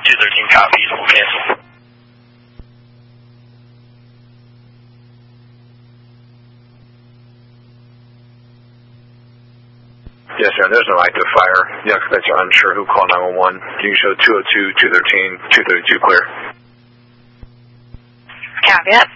213 copies. We'll cancel. Yes, sir. There's no active fire. The occupants are unsure who called 911. You can show 202, 213, 232 clear. Copy that.